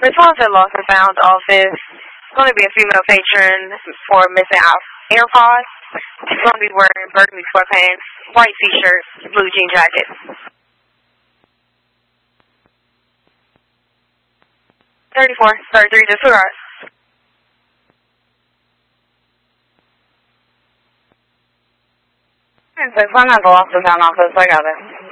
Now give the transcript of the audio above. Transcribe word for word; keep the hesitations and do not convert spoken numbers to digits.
Response at Lost and Found office. It's going to be a female patron for missing AirPods. She's going to be wearing burgundy sweatpants, white t-shirt, blue jean jacket. thirty-four, thirty-three, disregard. And so I'm at the Lost and Found office. I got it.